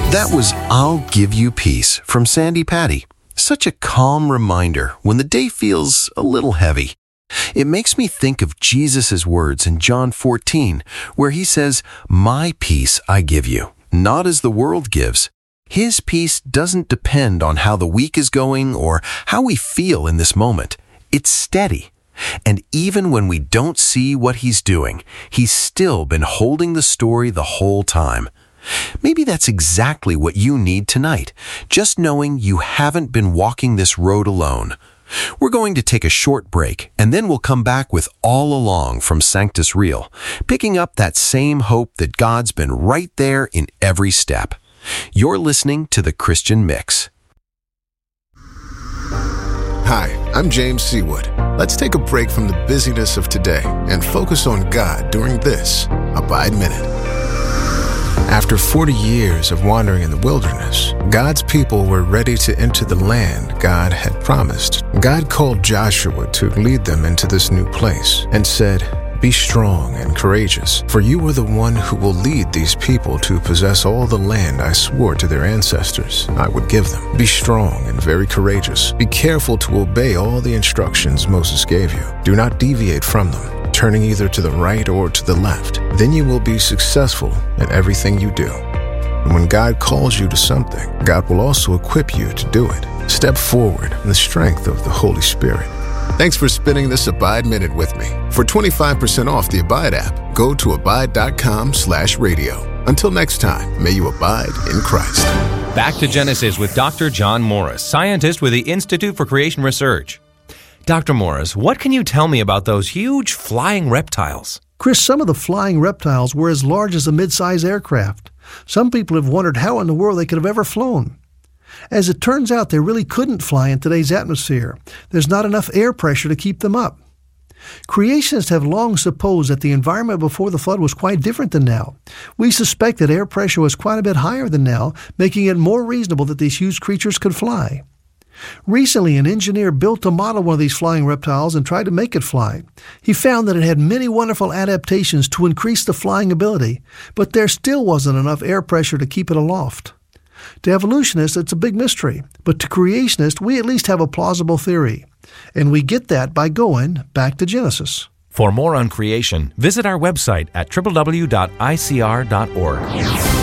That was I'll Give You Peace from Sandy Patty. Such a calm reminder when the day feels a little heavy. It makes me think of Jesus' words in John 14, where he says, "My peace I give you, not as the world gives." His peace doesn't depend on how the week is going or how we feel in this moment. It's steady. And even when we don't see what he's doing, he's still been holding the story the whole time. Maybe that's exactly what you need tonight, just knowing you haven't been walking this road alone. We're going to take a short break, and then we'll come back with All Along from Sanctus Real, picking up that same hope that God's been right there in every step. You're listening to The Christian Mix. Hi, I'm James Seawood. Let's take a break from the busyness of today and focus on God during this Abide Minute. After 40 years of wandering in the wilderness, God's people were ready to enter the land God had promised. God called Joshua to lead them into this new place and said, "Be strong and courageous, for you are the one who will lead these people to possess all the land I swore to their ancestors I would give them. Be strong and very courageous. Be careful to obey all the instructions Moses gave you. Do not deviate from them, turning either to the right or to the left. Then you will be successful in everything you do." And when God calls you to something, God will also equip you to do it. Step forward in the strength of the Holy Spirit. Thanks for spending this Abide Minute with me. For 25% off the Abide app, go to abide.com/radio. Until next time, may you abide in Christ. Back to Genesis with Dr. John Morris, scientist with the Institute for Creation Research. Dr. Morris, what can you tell me about those huge flying reptiles? Chris, some of the flying reptiles were as large as a mid-size aircraft. Some people have wondered how in the world they could have ever flown. As it turns out, they really couldn't fly in today's atmosphere. There's not enough air pressure to keep them up. Creationists have long supposed that the environment before the flood was quite different than now. We suspect that air pressure was quite a bit higher than now, making it more reasonable that these huge creatures could fly. Recently, an engineer built a model of one of these flying reptiles and tried to make it fly. He found that it had many wonderful adaptations to increase the flying ability, but there still wasn't enough air pressure to keep it aloft. To evolutionists, it's a big mystery, but to creationists, we at least have a plausible theory. And we get that by going back to Genesis. For more on creation, visit our website at www.icr.org.